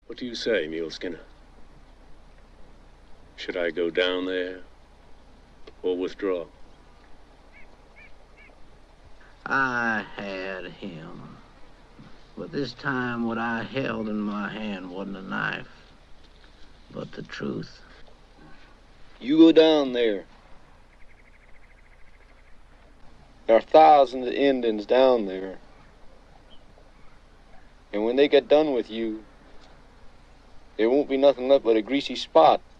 What do you say, Mule Skinner? Should I go down there or withdraw? I had him. But this time what I held in my hand wasn't a knife, but the truth. You go down there. There are thousands of Indians down there. And when they get done with you, there won't be nothing left but a greasy spot.